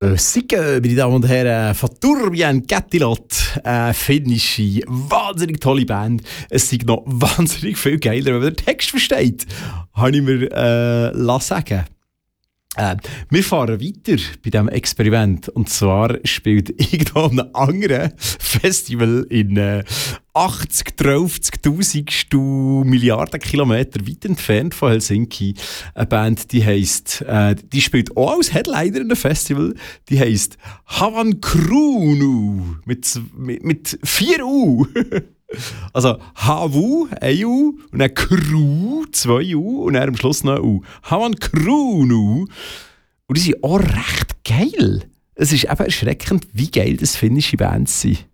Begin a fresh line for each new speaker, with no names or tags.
Sicke, meine Damen und Herren, von Tourbillon Cattilot, finnische, wahnsinnig tolle Band. Es sind noch wahnsinnig viel geiler, wenn man den Text versteht, habe ich mir sagen. Wir fahren weiter bei diesem Experiment. Und zwar spielt irgendwo an einem anderen Festival in 80.000 Milliarden Kilometer weit entfernt von Helsinki eine Band, die heisst, die spielt auch als Headliner in einem Festival, die heisst Havankruunu mit 4 U. Also HW, 1 U, und dann Crew, 2 U, und dann am Schluss noch ein U. Havankruunu. Und die sind auch recht geil. Es ist eben erschreckend, wie geil das finnische Bands sind.